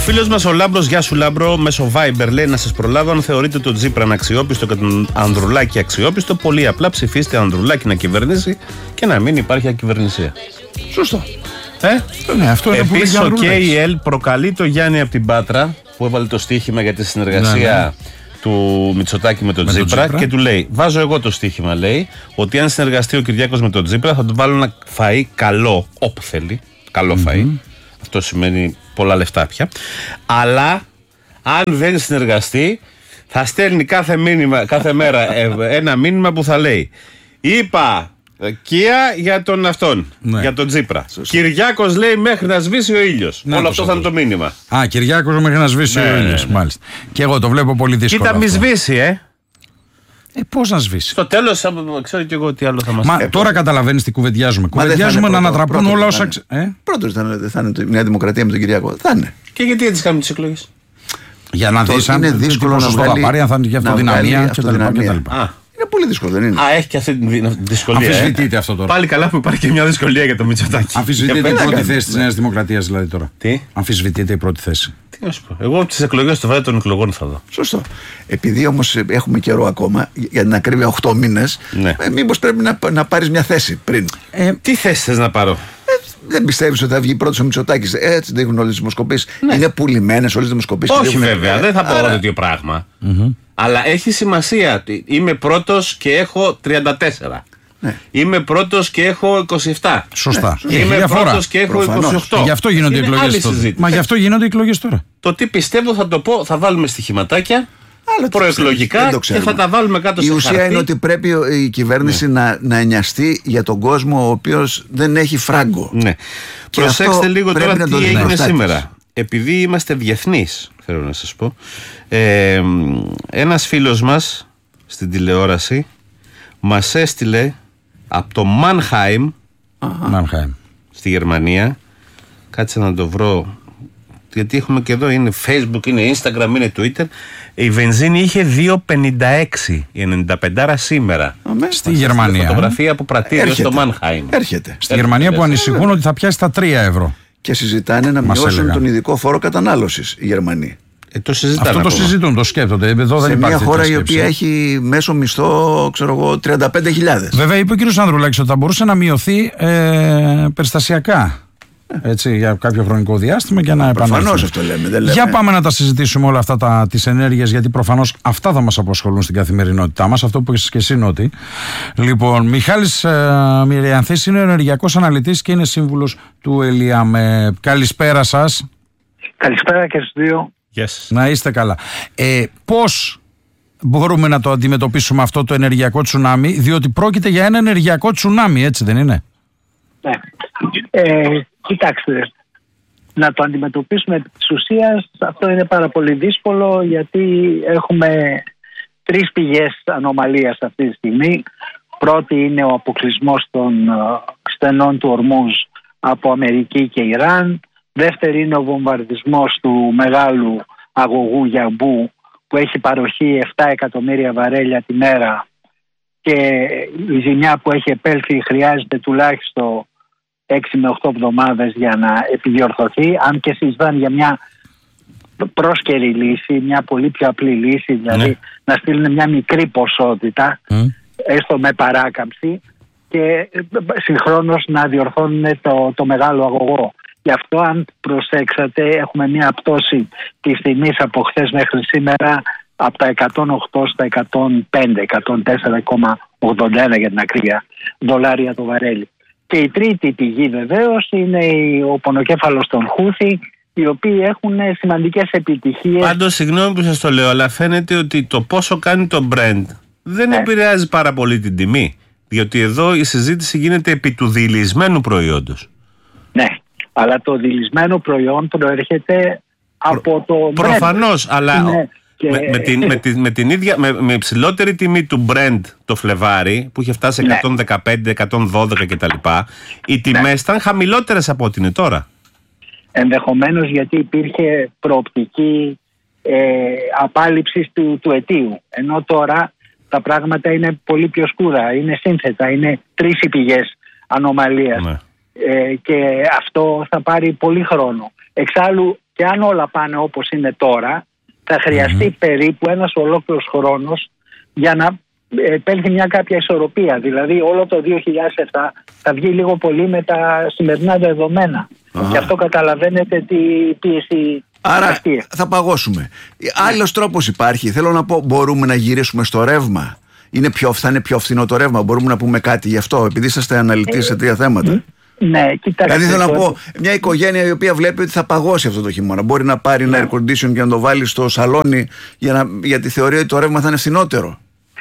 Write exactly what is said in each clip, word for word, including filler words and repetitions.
φίλος μας ο Λάμπρος, γεια σου Λάμπρο, μέσω Viber λέει να σας προλάβω αν θεωρείτε τον Τσίπρα αναξιόπιστο και τον Ανδρουλάκη αξιόπιστο. Πολύ απλά ψηφίστε Ανδρουλάκη να κυβερνήσει και να μην υπάρχει ακυβερνησία. Σωστό. Ε? Ναι, αυτό είναι. Επίσης ο κέι ι ελ προκαλεί το Γιάννη από την Πάτρα που έβαλε το στοίχημα για τη συνεργασία ναι, ναι. του Μητσοτάκη με τον με Τσίπρα, Τσίπρα και του λέει: βάζω εγώ το στοίχημα, λέει, ότι αν συνεργαστεί ο Κυριάκος με τον Τσίπρα θα του βάλω ένα φαΐ καλό, όπου θέλει. Καλό mm-hmm. φαΐ. Αυτό σημαίνει πολλά λεφτά πια. Αλλά αν δεν συνεργαστεί, θα στέλνει κάθε, μήνυμα, κάθε μέρα ένα μήνυμα που θα λέει: είπα Κία για τον αυτόν, ναι. για τον Τσίπρα. Σωστό. Κυριάκος λέει μέχρι να σβήσει ο ήλιος. Όλο αυτό θα είναι το μήνυμα. Α, Κυριάκος μέχρι να σβήσει ναι, ο ήλιος. Ναι. Μάλιστα. Και εγώ το βλέπω πολύ δύσκολο. Κοίτα, μη σβήσει, ε. Ε, πώς να σβήσει. Στο τέλος, ξέρω και εγώ τι άλλο θα μας πει. Μα ε, τώρα καταλαβαίνεις τι κουβεντιάζουμε. Κουβεντιάζουμε να ανατραπούν όλα όσα. Πρώτος δεν θα είναι μια δημοκρατία με τον Κυριάκο. Θα είναι. Και γιατί έτσι κάνουμε τις εκλογές. Για να δεις αν είναι δύσκολο να βγάλει, αν θα είναι για αυτοδυναμία κτλ. Είναι πολύ δύσκολο, δεν είναι. Α, έχει και αυτή τη δυσκολία. Αμφισβητείται ε. αυτό τώρα. Πάλι καλά που υπάρχει και μια δυσκολία για το Μητσοτάκη. Αμφισβητείται η πρώτη θέση της Νέας Δημοκρατίας δηλαδή τώρα. Τι? Αμφισβητείται η πρώτη θέση. Τι να σου πω. Εγώ τις εκλογές στο βράδυ των εκλογών θα δω. Σωστό. Επειδή όμως έχουμε καιρό ακόμα, για την ακρίβεια οκτώ μήνες, ναι. ε, μήπως πρέπει να, να πάρεις μια θέση πριν. Ε, τι θέση θες να πάρω. Δεν πιστεύεις ότι θα βγει πρώτος ο Μητσοτάκης? Έτσι δείχνουν όλες τις δημοσκοπήσεις. Ναι. Είναι πουλημένες όλες τις δημοσκοπήσεις. Όχι βέβαια, δεν θα πω Άρα... τέτοιο πράγμα. Mm-hmm. Αλλά έχει σημασία. Είμαι πρώτος και έχω τριάντα τέσσερα. Ναι. Είμαι πρώτος και έχω είκοσι επτά. Σωστά. Ναι. Είμαι πρώτος και έχω Προφανώς. είκοσι οκτώ. Γι' αυτό γίνονται οι εκλογές τώρα. Μα γι' αυτό γίνονται οι εκλογές τώρα. Το τι πιστεύω θα το πω, θα βάλουμε στοιχηματάκια. Προεκλογικά και θα τα βάλουμε κάτω στο χαρτί. Η ουσία είναι ότι πρέπει η κυβέρνηση ναι. να, να ενοιαστεί για τον κόσμο ο οποίος δεν έχει φράγκο. Ναι. Προσέξτε λίγο τώρα τι έγινε σήμερα. Επειδή είμαστε διεθνείς, θέλω να σας πω, ε, ένας φίλος μας στην τηλεόραση μας έστειλε από το Μάνχαιμ στη Γερμανία. Κάτσε να το βρω, γιατί έχουμε και εδώ, είναι Facebook, είναι Instagram, είναι Twitter. Η βενζίνη είχε δύο πενήντα έξι, η ενενήντα πέντε σήμερα. Αμέ, στη Γερμανία. Φωτογραφία από πρατήριο έρχεται, στο Μάνχαιμ. Έρχεται. Στη έρχεται, Γερμανία που ανησυχούν ναι. ότι θα πιάσει τα τρία ευρώ. Και συζητάνε να μειώσουν έλεγαν. τον ειδικό φόρο κατανάλωσης οι Γερμανοί. Ε, το συζητάνε Αυτό ακόμα. το συζητούν, το σκέπτονται. Εδώ σε δεν μια χώρα η οποία έχει μέσο μισθό, ξέρω εγώ, τριάντα πέντε χιλιάδες. Βέβαια, είπε ο κ. Ανδρουλάκης ότι θα μπορούσε να μειωθεί ε, περιστασιακά. Έτσι, για κάποιο χρονικό διάστημα και να επανέλθουμε. Προφανώς αυτό λέμε, δεν λέμε. Για πάμε να τα συζητήσουμε όλα αυτά τις ενέργειες, γιατί προφανώς αυτά θα μας απασχολούν στην καθημερινότητά μας. Αυτό που έχεις και εσύ, Νότι. Λοιπόν, Μιχάλης ε, Μυριανθής είναι ενεργειακός αναλυτής και είναι σύμβουλος του ΕΛΙΑΜΕ. Καλησπέρα σας. Καλησπέρα και στους δύο. Yes. Να είστε καλά. Ε, πώς μπορούμε να το αντιμετωπίσουμε αυτό το ενεργειακό τσουνάμι, διότι πρόκειται για ένα ενεργειακό τσουνάμι, έτσι δεν είναι? Ναι. Ε, κοιτάξτε, να το αντιμετωπίσουμε επί της ουσίας, αυτό είναι πάρα πολύ δύσκολο, γιατί έχουμε τρεις πηγές ανομαλίας αυτή τη στιγμή. Πρώτη είναι ο αποκλεισμός των στενών του Ορμούζ από Αμερική και Ιράν. Δεύτερη είναι ο βομβαρδισμός του μεγάλου αγωγού Γιαμπού, που έχει παροχή επτά εκατομμύρια βαρέλια τη μέρα, και η ζημιά που έχει επέλθει χρειάζεται τουλάχιστον έξι με οκτώ εβδομάδες για να επιδιορθωθεί, αν και συζητάνε για μια πρόσκαιρη λύση, μια πολύ πιο απλή λύση, δηλαδή ναι. να στείλουν μια μικρή ποσότητα, mm. έστω με παράκαμψη, και συγχρόνως να διορθώνουν το, το μεγάλο αγωγό. Γι' αυτό, αν προσέξατε, έχουμε μια πτώση της τιμής από χθες μέχρι σήμερα από τα εκατόν οκτώ στα εκατόν πέντε, εκατόν τέσσερα κόμμα ογδόντα ένα για την ακρίβεια δολάρια το βαρέλι. Και η τρίτη πηγή βεβαίως είναι ο πονοκέφαλος των Χούθι, οι οποίοι έχουν σημαντικές επιτυχίες. Πάντως, συγγνώμη που σας το λέω, αλλά φαίνεται ότι το πόσο κάνει το Brent δεν ναι. επηρεάζει πάρα πολύ την τιμή. Διότι εδώ η συζήτηση γίνεται επί του διηλυσμένου προϊόντος. Ναι, αλλά το διηλυσμένο προϊόν προέρχεται από το Brent. Προφανώς, αλλά ναι. με, με, την, με, την, με την ίδια, με, με υψηλότερη τιμή του Brent το Φλεβάρι, που είχε φτάσει εκατόν δεκαπέντε, εκατόν δώδεκα κτλ., οι τιμές ναι. ήταν χαμηλότερες από ό,τι είναι τώρα. Ενδεχομένως γιατί υπήρχε προοπτική ε, απάλληψης του, του αιτίου. Ενώ τώρα τα πράγματα είναι πολύ πιο σκούρα, είναι σύνθετα, είναι τρεις οι πηγές ανομαλίας. Ναι. Ε, και αυτό θα πάρει πολύ χρόνο. Εξάλλου, Και αν όλα πάνε όπως είναι τώρα, θα χρειαστεί mm-hmm. περίπου ένας ολόκληρος χρόνος για να επέλθει μια κάποια ισορροπία. Δηλαδή όλο το δύο χιλιάδες επτά θα βγει λίγο πολύ με τα σημερινά δεδομένα. Uh-huh. Και αυτό καταλαβαίνετε τι πίεση. Άρα αυτή. Θα παγώσουμε. Άλλος τρόπος υπάρχει. Θέλω να πω, μπορούμε να γυρίσουμε στο ρεύμα. Είναι πιο, θα είναι πιο φθηνό το ρεύμα. Μπορούμε να πούμε κάτι γι' αυτό, επειδή είσαστε αναλυτής ε, σε τρία θέματα. Ναι, κοιτάξτε. Δηλαδή θέλω να πω, μια οικογένεια η οποία βλέπει ότι θα παγώσει αυτό το χειμώνα. Μπορεί να πάρει ναι. ένα air condition και να το βάλει στο σαλόνι για να, γιατί θεωρεί ότι το ρεύμα θα είναι φθηνότερο.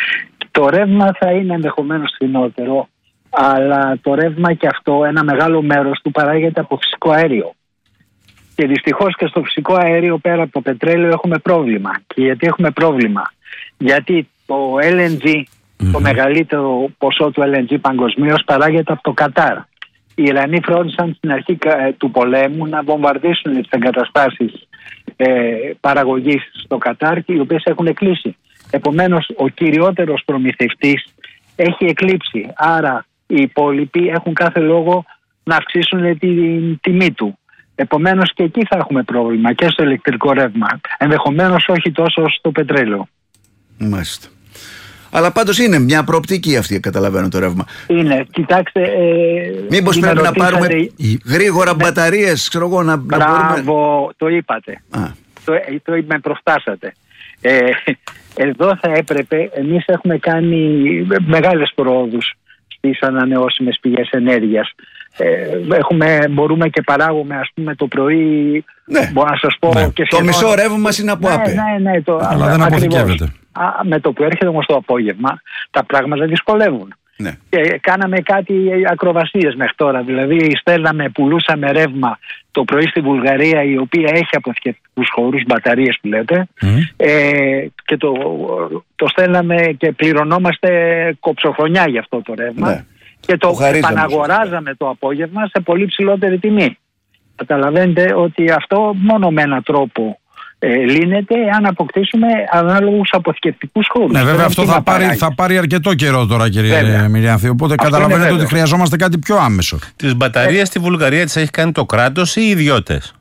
Το ρεύμα θα είναι ενδεχομένως φθηνότερο, αλλά το ρεύμα και αυτό ένα μεγάλο μέρος του παράγεται από φυσικό αέριο. Και δυστυχώς και στο φυσικό αέριο πέρα από το πετρέλαιο έχουμε πρόβλημα. Και γιατί έχουμε πρόβλημα? Γιατί το ελ εν τζι, mm-hmm. το μεγαλύτερο ποσό του ελ εν τζι παγκοσμίως παράγεται από το Κατάρ. Οι Ιρανοί φρόντισαν στην αρχή του πολέμου να βομβαρδίσουν τις εγκαταστάσεις ε, παραγωγής στο Κατάρ, και οι οποίες έχουν κλείσει. Επομένως ο κυριότερος προμηθευτής έχει εκλείψει. Άρα οι υπόλοιποι έχουν κάθε λόγο να αυξήσουν την τιμή του. Επομένως και εκεί θα έχουμε πρόβλημα και στο ηλεκτρικό ρεύμα. Ενδεχομένως όχι τόσο στο πετρέλαιο. Μάλιστα. Αλλά πάντως είναι μια προοπτική αυτή, καταλαβαίνω, το ρεύμα. Είναι, κοιτάξτε. Ε, Μήπως πρέπει να πάρουμε γρήγορα ναι. μπαταρίες, ξέρω εγώ, να, Μπράβο, να μπορούμε... το είπατε. Α. Το, το με προφτάσατε. Ε, εδώ θα έπρεπε, εμείς έχουμε κάνει μεγάλες προόδους στις ανανεώσιμες πηγές ενέργειας. Ε, έχουμε, μπορούμε και παράγουμε, ας πούμε, το πρωί. Ναι. Μπορώ να σας πω ναι. και το σχεδόν... μισό ρεύμα μας είναι από άπε. Ναι, ναι, ναι, το, αλλά α, δεν αποθηκεύεται. Με το που έρχεται όμως το απόγευμα, τα πράγματα δυσκολεύουν. Ναι. Και κάναμε κάτι ακροβασίες μέχρι τώρα. Δηλαδή, στέλναμε, πουλούσαμε ρεύμα το πρωί στη Βουλγαρία, η οποία έχει αποθηκευτικούς χώρους, μπαταρίες που λέτε, mm. ε, και το, το στέλναμε και πληρωνόμαστε κοψοχρονιά για αυτό το ρεύμα. Ναι. Και το επαναγοράζαμε το απόγευμα σε πολύ ψηλότερη τιμή. Καταλαβαίνετε ότι αυτό μόνο με έναν τρόπο ε, λύνεται αν αποκτήσουμε ανάλογους αποθηκευτικούς χώρους. Ναι, βέβαια αυτό θα πάρει, θα πάρει αρκετό καιρό τώρα, κύριε Μυριανθή. Οπότε αυτό καταλαβαίνετε ότι χρειαζόμαστε κάτι πιο άμεσο. Τις μπαταρίες ε, στη Βουλγαρία τις έχει κάνει το κράτος ή οι ιδιώτες?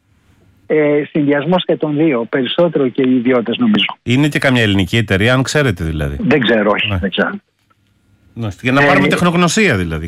Ε, συνδυασμός και των δύο. Περισσότερο και οι ιδιώτες, νομίζω. Είναι και καμιά ελληνική εταιρεία, αν ξέρετε δηλαδή? Δεν ξέρω, όχι. Ναι. Δεν ξέρω. Για να πάρουμε ε, τεχνογνωσία δηλαδή.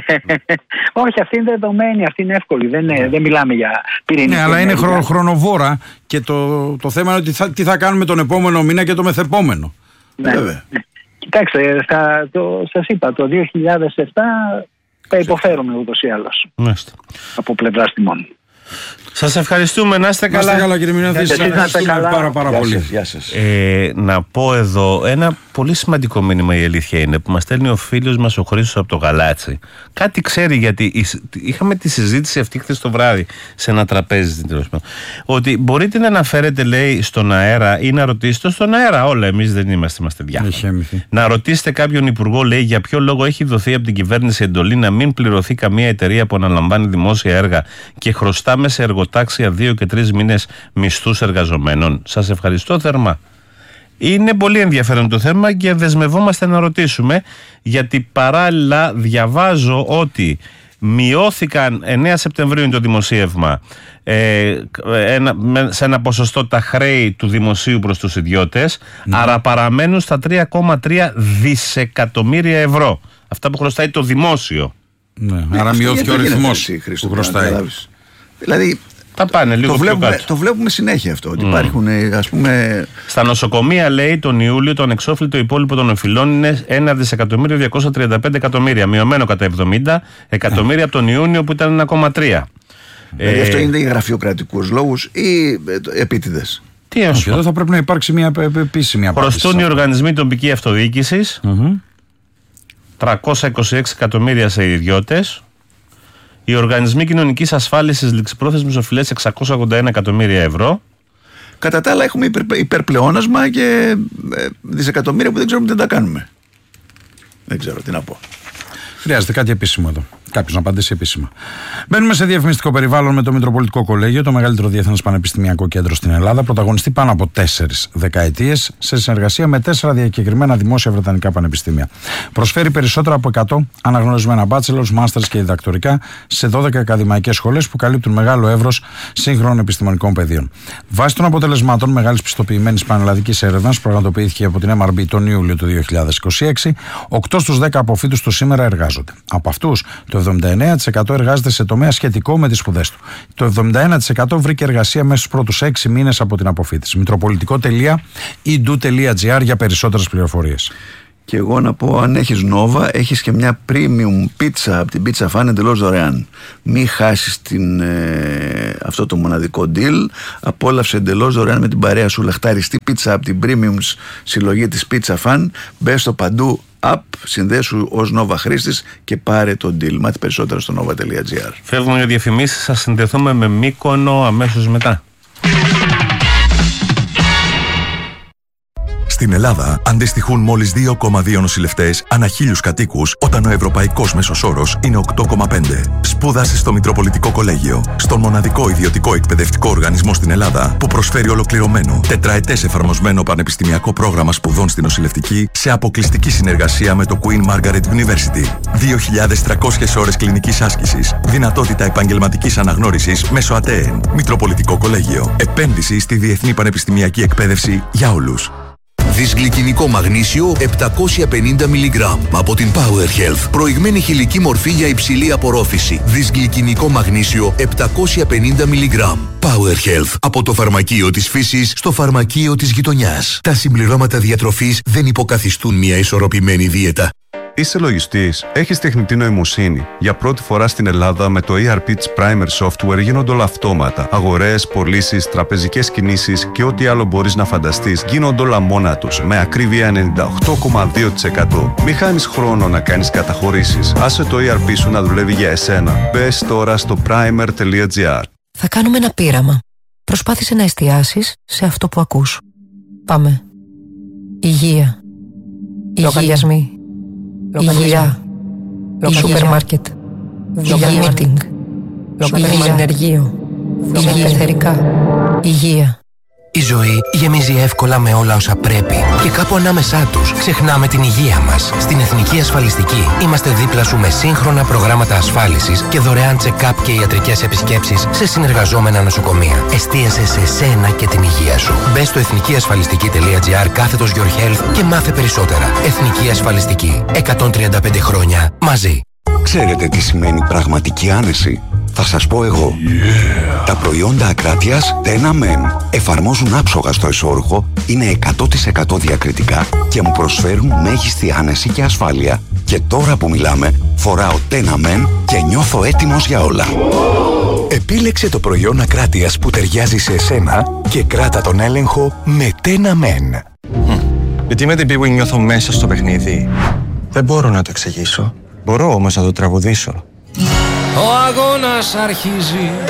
Όχι, αυτή είναι δεδομένη, αυτή είναι εύκολη. Δεν, ναι. δεν μιλάμε για πυρηνική. Ναι, αλλά είναι χρο, χρονοβόρα και το, το θέμα είναι ότι θα, τι θα κάνουμε τον επόμενο μήνα και το μεθεπόμενο. Ναι. Βέβαια. Κοιτάξτε, θα, το, σας είπα, το δύο χιλιάδες επτά θα υποφέρουμε ούτως ή άλλως. Μάλιστα. Από πλευράς τιμών. Σας ευχαριστούμε, να είστε καλά. Να είστε καλά, κύριε Μυριανθή. Σας ευχαριστούμε πάρα, πάρα Γεια πολύ. Σας, γεια σας. Ε, να πω εδώ ένα πολύ σημαντικό μήνυμα, η αλήθεια είναι, που μας στέλνει ο φίλος μας ο Χρήστος από το Γαλάτσι. Κάτι ξέρει, γιατί είχαμε τη συζήτηση αυτή χθες το βράδυ σε ένα τραπέζι, ότι μπορείτε να αναφέρετε, λέει, στον αέρα ή να ρωτήσετε στον αέρα. Όλα, εμείς δεν είμαστε, είμαστε διάφοροι. Να ρωτήσετε κάποιον υπουργό, λέει, για ποιο λόγο έχει δοθεί από την κυβέρνηση εντολή να μην πληρωθεί καμία εταιρεία που αναλαμβάνει δημόσια έργα και χρωστάμε σε εργοτάξια δύο και τρεις μήνες μισθούς εργαζομένων. Σας ευχαριστώ θερμά. Είναι πολύ ενδιαφέρον το θέμα και δεσμευόμαστε να ρωτήσουμε, γιατί παράλληλα διαβάζω ότι μειώθηκαν εννέα Σεπτεμβρίου είναι το δημοσίευμα ε, ένα, σε ένα ποσοστό τα χρέη του δημοσίου προς τους ιδιώτες, ναι. άρα παραμένουν στα τρία κόμμα τρία δισεκατομμύρια ευρώ. Αυτά που χρωστάει το δημόσιο. Ναι, ναι, άρα μειώθηκε ο ρυθμός που χρωστάει. Δηλαδή τα πάνε λίγο το, βλέπουμε, κάτω. το βλέπουμε συνέχεια αυτό. Ότι mm. υπάρχουν, ας πούμε. Στα νοσοκομεία, λέει, τον Ιούλιο το ανεξόφλητο υπόλοιπο των οφειλών είναι ένα δισεκατομμύριο διακόσια τριάντα πέντε εκατομμύρια. Μειωμένο κατά εβδομήντα εκατομμύρια από τον Ιούνιο που ήταν ένα κόμμα τρία. Δηλαδή ε, αυτό είναι για γραφειοκρατικούς λόγους ή επίτηδες? Τι όχι, εδώ θα πρέπει να υπάρξει μια επίσημη απάντηση. Χρωστούν οι οργανισμοί τοπικής αυτοδιοίκησης mm-hmm. τριακόσια είκοσι έξι εκατομμύρια σε ιδιώτες. Οι οργανισμοί κοινωνικής ασφάλισης ληξιπρόθεσμους οφειλές εξακόσια ογδόντα ένα εκατομμύρια ευρώ. Κατά τα άλλα έχουμε υπερ, υπερπλεόνασμα και ε, δισεκατομμύρια που δεν ξέρουμε τι τα κάνουμε. Δεν ξέρω τι να πω. Χρειάζεται κάτι επίσημο εδώ. κάποιος να απαντήσει επίσημα. Μπαίνουμε σε διαφημιστικό περιβάλλον με το Μητροπολιτικό Κολέγιο, το μεγαλύτερο διεθνές πανεπιστημιακό κέντρο στην Ελλάδα, πρωταγωνιστεί πάνω από τέσσερις δεκαετίες σε συνεργασία με τέσσερα διακεκριμένα δημόσια βρετανικά πανεπιστήμια. Προσφέρει περισσότερα από εκατό αναγνωρισμένα bachelors, masters και διδακτορικά σε δώδεκα ακαδημαϊκές σχολές που καλύπτουν μεγάλο εύρος σύγχρονων επιστημονικών πεδίων. Βάσει των αποτελεσμάτων μεγάλης πιστοποιημένης πανελλαδικής έρευνας, πραγματοποιήθηκε από την εμ αρ μπι τον Ιούλιο του δύο χιλιάδες είκοσι έξι, οκτώ στους δέκα αποφύτους του σήμερα εργάζονται. Από αυτούς, το εβδομήντα εννέα τοις εκατό εργάζεται σε τομέα σχετικό με τις σπουδές του. Το εβδομήντα ένα τοις εκατό βρήκε εργασία μέσα στους πρώτους έξι μήνες από την αποφύτιση. μητροπολιτικό τελεία ι ντου τελεία τζι άρ για περισσότερες πληροφορίες. Και εγώ να πω, αν έχεις Nova, έχεις και μια premium πίτσα από την Pizza Fan εντελώς δωρεάν. Μη χάσεις την, ε, αυτό το μοναδικό deal. Απόλαυσε εντελώς δωρεάν με την παρέα σου λαχταριστή πίτσα από την premium συλλογή της Pizza Fan. Μπες στο παντού app, συνδέσου ως Nova χρήστης και πάρε το deal. Μάθε περισσότερα στο nova τελεία τζι άρ. Φεύγουμε για διαφημίσεις, θα συνδεθούμε με Μύκονο αμέσως μετά. Στην Ελλάδα αντιστοιχούν μόλις δύο κόμμα δύο νοσηλευτές ανά χίλιους κατοίκους, όταν ο ευρωπαϊκός μέσος όρος είναι οκτώ κόμμα πέντε. Σπούδασε στο Μητροπολιτικό Κολέγιο, στον μοναδικό ιδιωτικό εκπαιδευτικό οργανισμό στην Ελλάδα που προσφέρει ολοκληρωμένο, τετραετές εφαρμοσμένο πανεπιστημιακό πρόγραμμα σπουδών στη νοσηλευτική σε αποκλειστική συνεργασία με το Queen Margaret University. δύο χιλιάδες τριακόσιες ώρες κλινικής άσκησης, δυνατότητα επαγγελματικής αναγνώρισης μέσω ΑΤΕΕΝ. Μητροπολιτικό Κολέγιο. Επένδυση στη διεθνή πανεπιστημιακή εκπαίδευση για όλους. Δυσγλυκινικό μαγνήσιο επτακόσια πενήντα μιλιγκράμμ από την Power Health. Προηγμένη χηλική μορφή για υψηλή απορρόφηση. Δυσγλυκινικό μαγνήσιο επτακόσια πενήντα μιλιγκράμμ. Power Health. Από το φαρμακείο της φύσης στο φαρμακείο της γειτονιάς. Τα συμπληρώματα διατροφής δεν υποκαθιστούν μια ισορροπημένη δίαιτα. Είσαι λογιστής, έχεις τεχνητή νοημοσύνη. Για πρώτη φορά στην Ελλάδα με το ι αρ πι της Primer Software γίνονται όλα αυτόματα. Αγορές, πωλήσεις, τραπεζικές κινήσεις και ό,τι άλλο μπορείς να φανταστείς γίνονται όλα μόνα τους, με ακρίβεια ενενήντα οκτώ κόμμα δύο τοις εκατό. Μη χάνεις χρόνο να κάνεις καταχωρήσεις. Άσε το ι αρ πι σου να δουλεύει για εσένα. Μπες τώρα στο primer τελεία τζι άρ. Θα κάνουμε ένα πείραμα. Προσπάθησε να εστιάσεις σε αυτό που ακούς. Πάμε. Υγεία. Λογαριασμοί. Υγεία. Σούπερ μάρκετ. Υγεία μίτινγκ. Υγεία ενεργείο. Υγεία εθερικά. Υγεία. Η ζωή γεμίζει εύκολα με όλα όσα πρέπει και κάπου ανάμεσά τους ξεχνάμε την υγεία μας. Στην Εθνική Ασφαλιστική είμαστε δίπλα σου με σύγχρονα προγράμματα ασφάλισης και δωρεάν check-up και ιατρικές επισκέψεις σε συνεργαζόμενα νοσοκομεία. Εστίασε σε σένα και την υγεία σου. Μπες στο εθνικιασφαλιστική τελεία τζι άρ κάθετος Your Health και μάθε περισσότερα. Εθνική Ασφαλιστική. εκατόν τριάντα πέντε χρόνια μαζί. Ξέρετε τι σημαίνει πραγματική άνεση? Θα σας πω εγώ. Yeah. Τα προϊόντα Ακράτειας Tenamen εφαρμόζουν άψογα στο εσώρουχο, είναι εκατό τοις εκατό διακριτικά και μου προσφέρουν μέγιστη άνεση και ασφάλεια. Και τώρα που μιλάμε, φοράω Tenamen και νιώθω έτοιμος για όλα. Επίλεξε το προϊόν Ακράτειας που ταιριάζει σε εσένα και κράτα τον έλεγχο με Tenamen. Mm. Γιατί με την πει που νιώθω μέσα στο παιχνίδι. Δεν μπορώ να το εξηγήσω. Μπορώ όμως να το τραγουδήσω. Ο αγώνας αρχίζει.